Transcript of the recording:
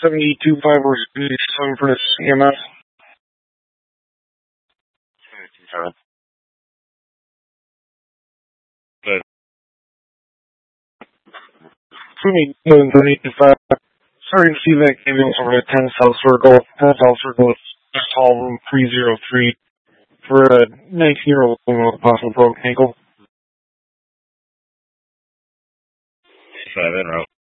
72.5 or 77 for this EMS. 72.7. Good. Swimming 72.5. Sorry to see that came in over at 10 South Circle. 10 South Circle is just hall room 303 for a 19-year-old woman with a possible broken ankle. 7 route.